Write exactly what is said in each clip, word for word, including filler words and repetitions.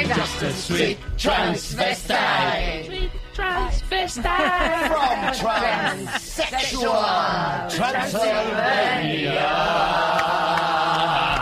Venga. just a sweet transvestite. Sweet transvestite. From transsexual Transylvania.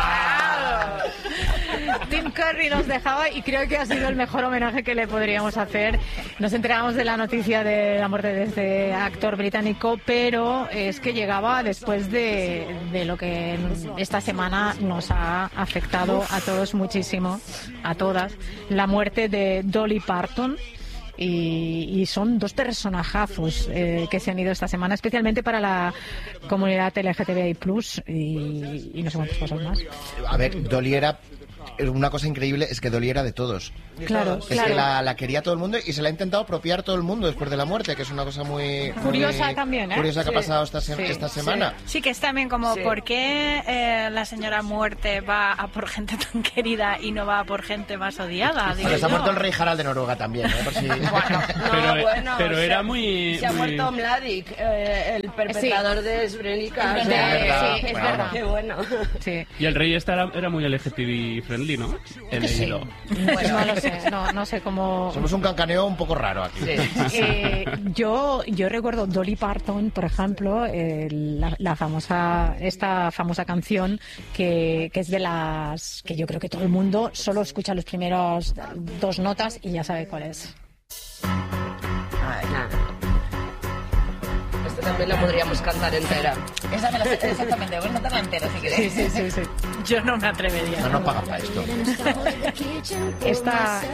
Tim Curry nos dejaba y creo que ha sido el mejor homenaje que le podríamos hacer. Nos enteramos de la noticia de la muerte de este actor británico, pero es que llegaba después de, de lo que esta semana nos ha afectado a todos muchísimo, a todas, la muerte de Dolly Parton. Y, y son dos personajazos eh, que se han ido esta semana, especialmente para la comunidad L G T B I plus, y, y no sé cuántas cosas más. A ver, Dolly era... Una cosa increíble es que Dolly era de todos. Claro, es claro. que la, la quería todo el mundo y se la ha intentado apropiar todo el mundo después de la muerte, que es una cosa muy... Curiosa muy también, ¿eh? Curiosa que Sí. ha pasado esta, se- Sí. esta semana. Sí, que es también como, Sí. ¿por qué eh, la señora muerte va a por gente tan querida y no va a por gente más odiada? Digo Pero se ha yo. muerto el rey Harald de Noruega también, ¿eh? Por si... No, Pero, bueno, pero se- era muy... Se ha muy- muerto Mladic, eh, el perpetrador de Srebrenica. Es o sea, verdad, sí, es bueno. verdad. Qué bueno. Sí. Y el rey este era, era muy L G T B friendly, ¿no? He leído. Pues no lo sé, no, no sé cómo... Somos un cancaneo un poco raro aquí. Eh, yo yo recuerdo Dolly Parton, por ejemplo, eh, la, la famosa esta famosa canción que, que es de las que yo creo que todo el mundo solo escucha los primeros dos notas y ya sabe cuál es. Ay, nada. Esto también lo podríamos cantar entera. Esa me la sé exactamente, voy a cantarla entera si queréis. Sí, sí, sí, sí. Yo no me atrevería. No nos pagan para esto. Esta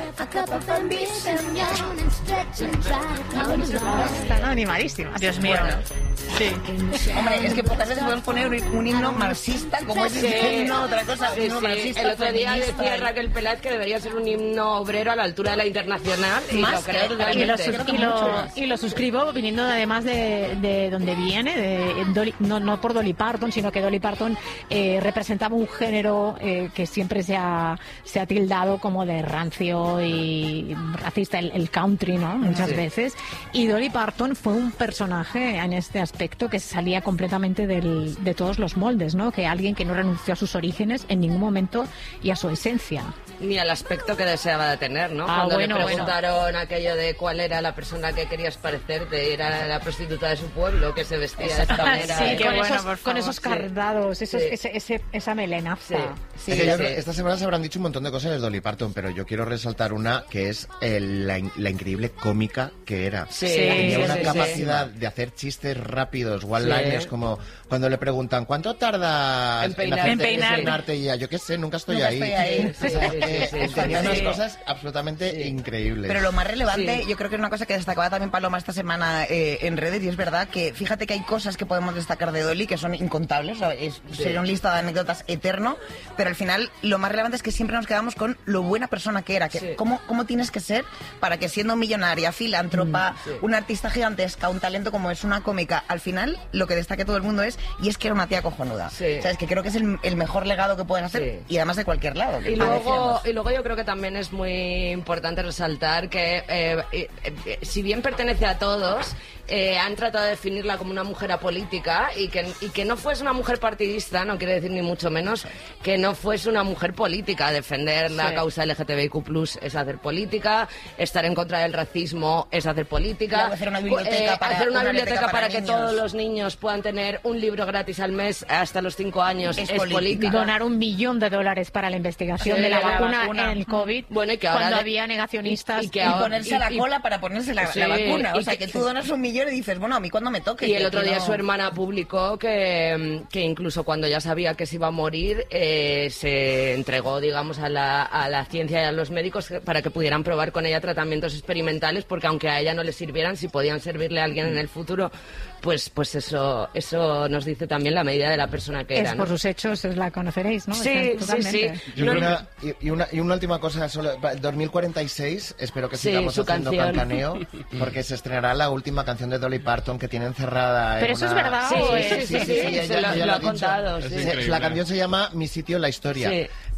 están animadísimas. Dios mío. Sí. Hombre, es que pocas veces podemos poner un, un himno marxista como es este himno, otra cosa, un Sí, himno sí. marxista. El otro día feminista. decía Raquel Peláez que debería ser un himno obrero a la altura de la internacional. Y Más, lo creo creo, Y lo, totalmente. sus- y, lo, y lo suscribo viniendo además de, de donde viene, de Dolly- no, no por Dolly Parton, sino que Dolly Parton eh, representaba un género eh, que siempre se ha, se ha tildado como de rancio y racista, el, el country, ¿no? Muchas Sí. veces. Y Dolly Parton fue un personaje en este aspecto que salía completamente del, de todos los moldes, ¿no? Que alguien que no renunció a sus orígenes en ningún momento y a su esencia. Ni al aspecto que deseaba de tener, ¿no? Ah, Cuando bueno, le bueno. preguntaron aquello de cuál era la persona que querías parecerte, era la prostituta de su pueblo que se vestía de esta manera. Sí, ¿eh? qué con, bueno, esos, por con favor, esos sí. cardados, esos, Sí. ese, ese- esa melenaza. Sí. Es que yo sí. creo- esta semana se habrán dicho un montón de cosas de Dolly Parton, pero yo quiero resaltar una que es el- la, in- la increíble cómica que era. Sí, Tenía sí, una sí, capacidad sí. de hacer chistes rápidos, one-liners, Sí. como cuando le preguntan ¿cuánto tardas En peinar- hacerte- en peinar. peinarte? Y ella, yo qué sé, nunca estoy Nunca ahí. estoy ahí. O sea, Sí, que sí, sí, tenía sí, unas sí. cosas absolutamente increíbles. Pero lo más relevante, Sí. yo creo que es una cosa que destacaba también Paloma esta semana eh, en redes, y es verdad que fíjate que hay cosas que podemos destacar de Dolly que son incontables, o sea, es, sería un listado de anécdotas eterno, pero al final lo más relevante es que siempre nos quedamos con lo buena persona que era, que Sí. cómo, cómo tienes que ser para que siendo millonaria, filántropa, sí. una artista gigantesca, un talento como es una cómica, al final lo que destaque todo el mundo es, y es que era una tía cojonuda. Sí. O sea, es que creo que es el, el mejor legado que pueden hacer, Sí. y además de cualquier lado. que Y lo luego, decíamos. y luego yo creo que también es muy importante resaltar que eh, eh, eh, si bien pertenece a todos, eh, han tratado de definirla como una mujer apolítica y que, y que no fuese una mujer partidista, no quiere decir ni mucho menos que no fuese una mujer política. Defender la Sí. causa L G T B I Q plus, es hacer política, estar en contra del racismo es hacer política, Luego hacer una biblioteca para- hacer una una biblioteca biblioteca para, para que niños. todos los niños puedan tener un libro gratis al mes hasta los cinco años Es es, política. política. Donar un millón de dólares para la investigación Sí, de la, de la vacuna, vacuna. en el COVID, Bueno, y que ahora cuando de- había negacionistas. y- y que Y ahora- ponerse a la y- cola para ponerse la, Sí, la vacuna. O y sea, que- que tú donas un millón y dices, bueno, a mí cuando me toque. Y el que- otro que día no- su hermana publicó que, que incluso cuando ya sabía que se iba a morir, eh, se entregó, digamos, a la, a la ciencia y a los médicos para que pudieran probar con ella tratamientos experimentales, porque aunque a ella no le sirvieran, si podían servirle a alguien en el futuro, pues pues eso eso nos dice también la medida de la persona que Es era, ¿no? por sus hechos, es la conoceréis, ¿no? Sí, Está sí, totalmente. sí. Yo No, creo una- y, y una, y una última cosa, solo, pa- dos mil cuarenta y seis, espero que Sí, sigamos su haciendo canción. cancaneo, porque se estrenará la última canción de Dolly Parton que tiene encerrada en Pero eso es una- verdad, Sí, ¿o sí, es? sí, sí, sí, ella- se ella lo, ya lo ha ha dicho. contado. Es sí. Se- increíble. La canción se llama Mi sitio en la historia. Sí.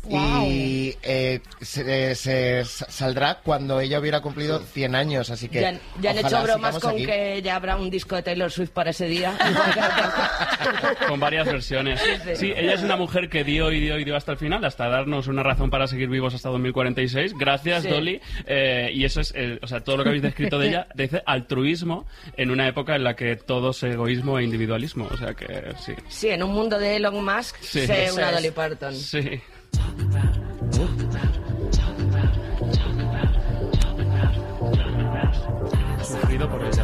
Wow. Y eh, se, se saldrá cuando ella hubiera cumplido cien años, así que Ya, ya han ojalá hecho bromas sigamos con aquí. que ya habrá un disco de Taylor Swift para ese día. Con varias versiones. sí. Sí, ella es una mujer que dio y dio y dio hasta el final, hasta darnos una razón para seguir vivos hasta dos mil cuarenta y seis. Gracias, Sí. Dolly. Eh, y eso es, eh, o sea, todo lo que habéis descrito de ella dice altruismo en una época en la que todo es egoísmo e individualismo. O sea que sí. Sí, en un mundo de Elon Musk, Sí. sé Eso una es. Dolly Parton. Sí. Sufrido por ella.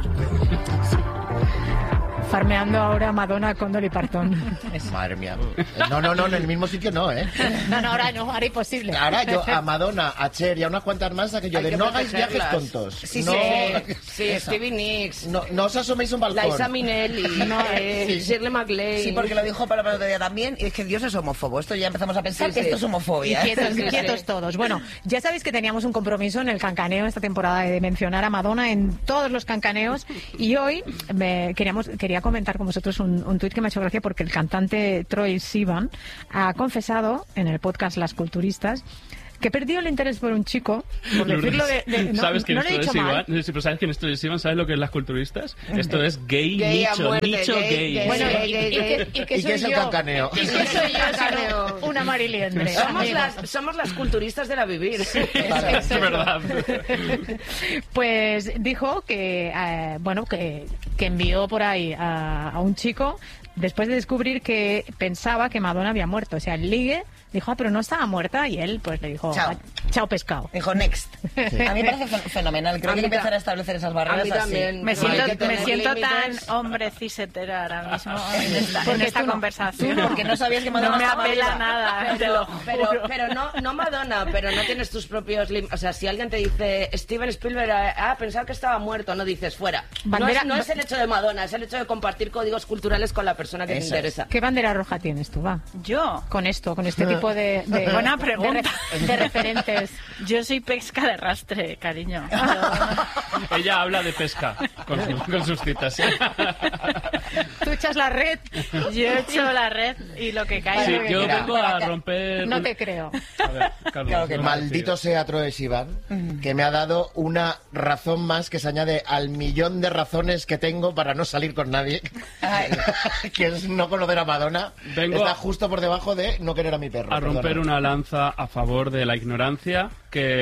Farmeando ahora Madonna con Dolly Parton. Madre mía. No, no, no, en el mismo sitio no, ¿eh? No, no, ahora no, ahora imposible. Ahora yo a Madonna, a Cher y a unas cuantas más, a que yo Hay de que no hagáis viajes protegerlas. tontos. Sí, no, Sí, sí, Stevie Nicks, no, no os asoméis a un balcón. Liza Minnelli, No, eh, sí. Shirley MacLaine. Sí, porque lo dijo para el otro día también, y es que Dios es homófobo. Esto ya empezamos a pensar Sí, que sí. esto es Y homofobia. ¿eh? quietos, Sí, sí. quietos todos. Bueno, ya sabéis que teníamos un compromiso en el cancaneo esta temporada de mencionar a Madonna en todos los cancaneos y hoy me, queríamos, quería comentar con vosotros un, un tuit que me ha hecho gracia porque el cantante Troye Sivan ha confesado en el podcast Las Culturistas que perdió el interés por un chico, por decirlo de... de- no, ¿Sabes quién no es lo he Troye dicho mal. Sivan? Sí, pero ¿sabes quién es Troye Sivan? ¿Sabes lo que es las culturistas? Esto es gay, Gay a nicho, muerte, nicho gay, gay. gay. Bueno, Gay, y, gay, y gay. que, y que ¿Y qué soy es el yo, cancaneo? y que soy yo sino una mariliendre. Somos amigos. las, somos las culturistas de la vivir. Vale. Es verdad. Pues dijo que, eh, bueno, que, que envió por ahí a, a un chico después de descubrir que pensaba que Madonna había muerto. O sea, el ligue dijo, ah, pero no estaba muerta. Y él, pues, le dijo, Chao. "Ah, chao pescado". Dijo next. A mí me parece fen- fenomenal. Creo A que mí hay que empezar ta- a establecer esas a barreras mí así. también. Me No, siento, hay que me tener siento límites. tan hombre cisetera ahora mismo en esta, Porque en esta tú no- conversación. tú porque no sabías que Madonna No me estaba apela viva. nada, te lo Pero, juro. pero no, no Madonna, pero no tienes tus propios límites. O sea, si alguien te dice Steven Spielberg, ah, pensaba que estaba muerto, no dices fuera. Bandera- no, es, no es el hecho de Madonna, es el hecho de compartir códigos culturales con la persona que Eso te es. interesa. ¿Qué bandera roja tienes tú, va? Yo, Con esto, con este tipo de... de Buena de pregunta. re- De, referentes. yo soy pesca de rastre, cariño. Ella habla de pesca con, sus- con sus citas. ¿sí? Tú echas la red. Yo he hecho la red y lo que cae. Sí, Bueno, yo mira, vengo a romper... No un- te creo. A ver, Carlos, Claro que ¿qué no. vas a Maldito decir? sea Troye Sivan, que me ha dado una razón más que se añade al millón de razones que tengo para no salir con nadie, Ay. que es no conocer a Madonna. Vengo Está a- justo por debajo de no querer a mi perro. A romper perdona. una lanza a favor de la ignorancia,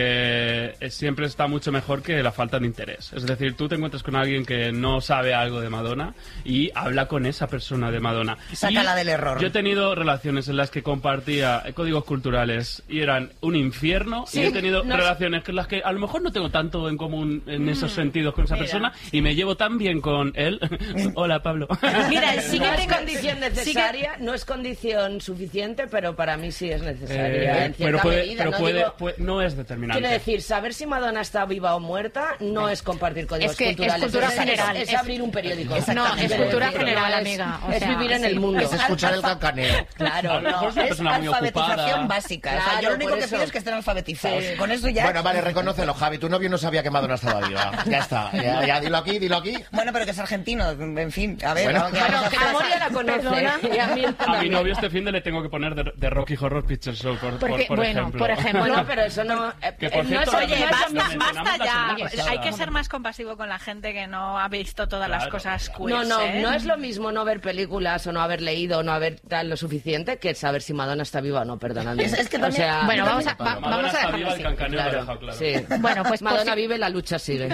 que eh, siempre está mucho mejor que la falta de interés. Es decir, tú te encuentras con alguien que no sabe algo de Madonna y habla con esa persona de Madonna. Sácala Y del error. Yo he tenido relaciones en las que compartía códigos culturales y eran un infierno, Sí, y he tenido no sé. relaciones con las que a lo mejor no tengo tanto en común en esos sentidos con esa mira. persona y me llevo tan bien con él. Hola, Pablo. Mira, sí No que es tengo... condición sí que- necesaria, no es condición suficiente, pero para mí sí es necesaria. Eh, en cierta pero puede, medida, pero no puede, digo- puede- no es determinante. Quiero decir, saber si Madonna está viva o muerta no es compartir códigos Es que es culturales. cultura es, general, Es, es- abrir un periódico. No, es Quiero cultura decir, general, no es- amiga. O es sea, vivir en sí. el mundo. Es escuchar el cancaneo. Claro, A lo mejor es una Es persona muy alfabetización ocupada. básica. o sea, Claro, yo lo único por que eso. pido es que estén alfabetizados. Sí. Con eso ya... Bueno, vale, reconócelo, Javi. Tu novio no sabía que Madonna estaba viva. Ya está. Ya, ya, dilo aquí, dilo aquí. Bueno, pero que es argentino. En fin, a ver. Bueno. ¿qué vamos a hacer? Amor ya la conoce. Perdona. Y a mí A mi también. novio este fin de le tengo que poner de, de Rocky Horror Picture Show, por, por- Porque, por bueno, ejemplo. por ejemplo. Bueno, pero eso no... Que, eh, por no cierto, es- Oye, no es- basta, lo mencionamos basta la ya. semana pasada. Hay que ser más compasivo con la gente que no ha visto todas las Claro. cosas No, queers, no, ¿eh? no es lo mismo no ver películas o no haber leído o no haber tal lo suficiente que saber si Madonna está viva o no, perdóname. Es- es que O también- sea, Bueno, vamos a, Madonna va- Madonna vamos a está dejarlo viva, así. el cancaneo lo ha claro, dejado claro. sí. Bueno, pues por Madonna si- vive, la lucha sigue.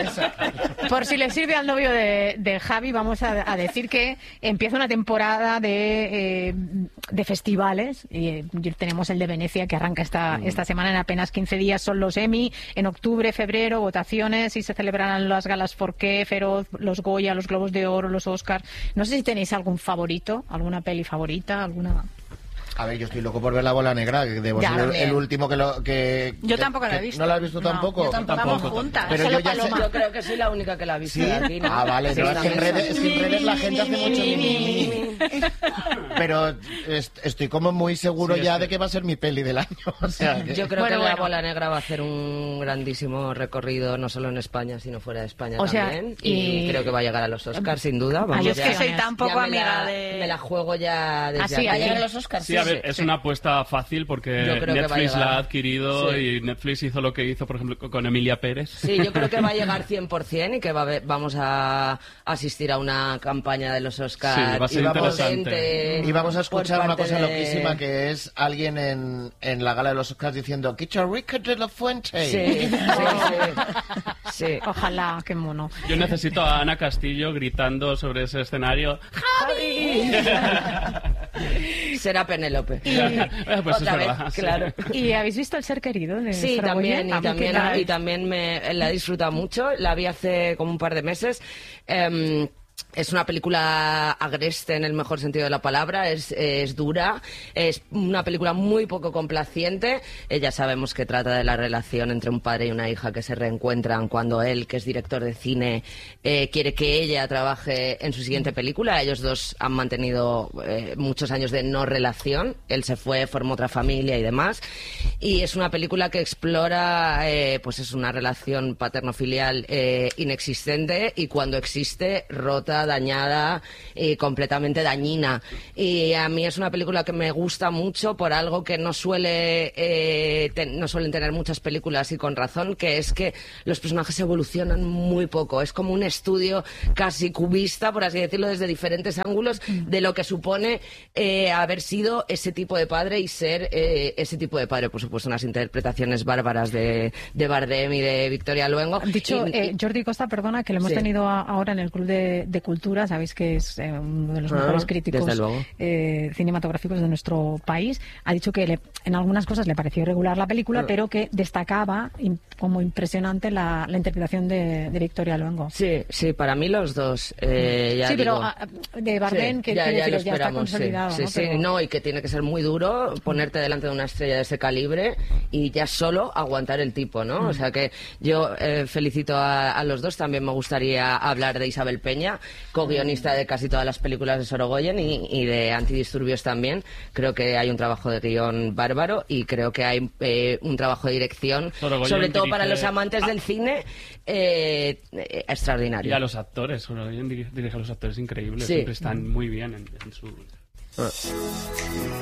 Por si le sirve al novio de, de Javi, vamos a, a decir que empieza una temporada de, eh, de festivales. Y, eh, tenemos el de Venecia que arranca esta, esta semana. En apenas quince días son los Emmy. En octubre, febrero, votaciones y se celebrarán las galas Forqué, Feroz, los Goya, los Globos de Oro, los Oscars. No sé si tenéis algún favorito, alguna peli favorita, alguna... A ver, yo estoy loco por ver La Bola Negra, que debo Ya, ser el, también. el último que lo... Que, Yo que- tampoco la he que- visto. ¿No la has visto No, tampoco? yo tampoco. Vamos juntas. Pero Solo yo ya sé... Paloma. Yo creo que soy la única que la ha visto ¿Sí? de aquí, ¿no? Ah, vale, Sí, no, es que en también. redes, es que en redes la gente hace mucho mi, mi, mi. Pero est- estoy como muy seguro Sí, ya es de que- que va a ser mi peli del año. O sea, que- Yo creo Bueno, que La bueno. Bola Negra va a hacer un grandísimo recorrido, no solo en España, sino fuera de España O sea, también. y- y... creo que va a llegar a los Oscars, sin duda. Vamos, Ay, Yo es ya- que soy tan Ya poco ya me amiga la, de... me la juego ya desde Así, aquí. ¿Va a ahí. llegar a los Oscars? Sí, Sí, a a ver, es sí. una apuesta fácil porque Yo creo que va a Netflix llegar. la ha adquirido Sí. y Netflix hizo lo que hizo, por ejemplo, con Emilia Pérez. Sí, yo creo que va a llegar cien por ciento y que va a haber- vamos a asistir a una campaña de los Oscars. Sí, va a ser Y vamos- interesante. Y vamos a escuchar por una parte cosa de- loquísima que es alguien en, en la gala de los Oscars diciendo ¡Quita Rica de la Fuente! Sí, sí, sí. Sí. Ojalá, qué mono. Yo necesito a Ana Castillo gritando sobre ese escenario. Será Penélope. Eh, pues Otra es vez, verdad, sí. claro. ¿Y habéis visto El ser querido de Sí, Sorogoyen? también, y Ah, ¿qué también, tal? y también me, la he disfrutado mucho. La vi hace como un par de meses. Em, Es una película agreste en el mejor sentido de la palabra, es, es dura, es una película muy poco complaciente. Eh, ya sabemos que trata de la relación entre un padre y una hija que se reencuentran cuando él, que es director de cine, eh, quiere que ella trabaje en su siguiente película. Ellos dos han mantenido eh, muchos años de no relación. Él se fue, formó otra familia y demás. Y es una película que explora, eh, pues es una relación paterno-filial eh, inexistente y cuando existe, rota, dañada y completamente dañina. Y a mí es una película que me gusta mucho por algo que no suele eh, ten- no suelen tener muchas películas y con razón, que es que los personajes evolucionan muy poco. Es como un estudio casi cubista, por así decirlo, desde diferentes ángulos de lo que supone eh, haber sido ese tipo de padre y ser eh, ese tipo de padre. Por supuesto, unas interpretaciones bárbaras de, de Bardem y de Victoria Luengo. Han dicho, Y- eh, Jordi Costa, perdona, que lo hemos Sí. tenido a- ahora en el Club de, de Cultura, sabéis que es eh, uno de los Ah, mejores críticos desde luego. eh, cinematográficos de nuestro país. Ha dicho que le- en algunas cosas le pareció irregular la película, Ah. pero que destacaba im- como impresionante la, la interpretación de, de Victoria Luengo. Sí, sí, para mí los dos. eh, ya sí, pero digo. ah, de Bardem, Sí, que ya, quiere ya lo decir, ya está esperamos, sí. consolidado. Sí, ¿no? sí, Pero- no, y que tiene que ser muy duro ponerte delante de una estrella de ese calibre y ya solo aguantar el tipo, ¿no? O sea que yo eh, felicito a, a los dos. También me gustaría hablar de Isabel Peña, co-guionista de casi todas las películas de Sorogoyen y, y de Antidisturbios también. Creo que hay un trabajo de guión bárbaro y creo que hay eh, un trabajo de dirección, Sorogoyen sobre todo para dirige- los amantes del cine, eh, eh, extraordinario. Y a los actores, Sorogoyen dirige dirige a los actores increíbles, Sí. siempre están muy bien en, en su...